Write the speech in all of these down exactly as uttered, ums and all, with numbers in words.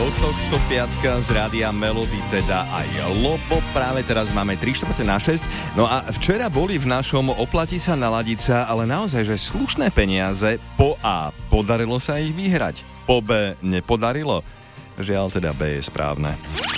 do tohto piatka z Rádia Melody, teda aj Lobo. Práve teraz máme tri štvrte na šesť. No a včera boli v našom Oplatí sa naladiť sa, ale naozaj, že slušné peniaze. Po A podarilo sa ich vyhrať, po B nepodarilo. Žiaľ, teda B je správne.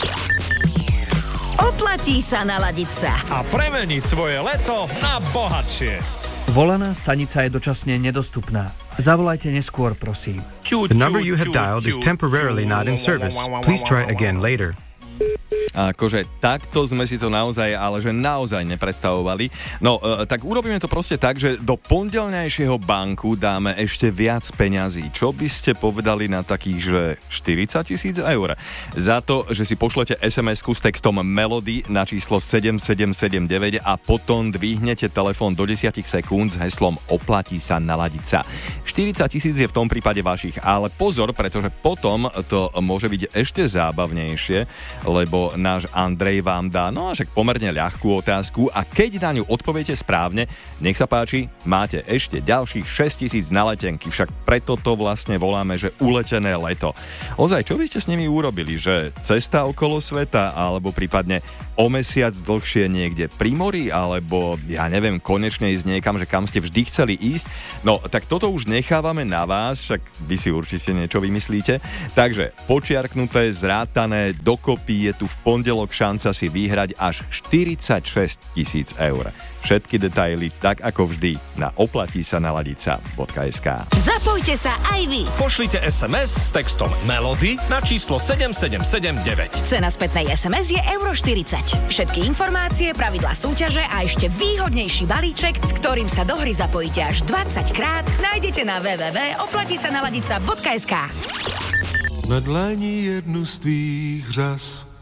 Oplatí sa naladiť sa a premeniť svoje leto na bohatšie. Volaná stanica je dočasne nedostupná. Zavolajte neskôr, prosím. The number you have dialed is temporarily not in service. Please try again later. A akože takto sme si to naozaj, ale že naozaj nepredstavovali. No, e, tak urobíme to proste tak, že do pondelňajšieho banku dáme ešte viac peňazí. Čo by ste povedali na takých, že štyridsať tisíc eur? Za to, že si pošlete es em esku s textom Melody na číslo sedem sedem sedem deväť a potom dvihnete telefón do desať sekúnd s heslom Oplatí sa naladiť sa. štyridsať tisíc je v tom prípade vašich, ale pozor, pretože potom to môže byť ešte zábavnejšie, lebo náš Andrej vám dá, no až pomerne ľahkú otázku a keď na ňu odpoviete správne, nech sa páči, máte ešte ďalších šesť tisíc na letenky, však preto to vlastne voláme, že uletené leto. Ozaj, čo by ste s nimi urobili? Že cesta okolo sveta, alebo prípadne o mesiac dlhšie niekde pri mori, alebo ja neviem, konečne ísť niekam, že kam ste vždy chceli ísť? No, tak toto už nechávame na vás, však vy si určite niečo vymyslíte. Takže počiarknuté, zrátané, dokopy je tu v pondelok šanca si vyhrať až štyridsaťšesť tisíc eur. Všetky detaily, tak ako vždy, na oplatí sa naladiť sa bodka es ká. Zapojte sa aj vy. Pošlite es em es s textom Melody na číslo sedem sedem sedem deväť. Cena spätnej es em es je euro štyridsať. Všetky informácie, pravidlá súťaže a ešte výhodnejší balíček, s ktorým sa do hry zapojíte až dvadsať krát, nájdete na w w w bodka oplatí sa naladiť sa bodka es ká. Na dlani jednu z tvých řas